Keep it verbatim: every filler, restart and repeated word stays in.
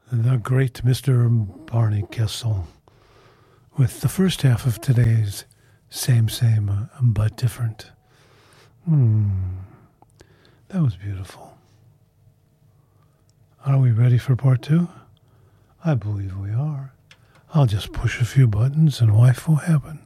The great Mister Barney Kessel with the first half of today's Same, Same, uh, but Different. Hmm, that was beautiful. Are we ready for part two? I believe we are. I'll just push a few buttons and life will happen.